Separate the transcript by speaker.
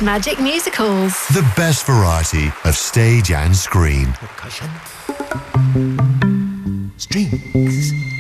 Speaker 1: Britain's Magic Musicals.
Speaker 2: The best variety of stage and screen.
Speaker 3: Percussion. Strings.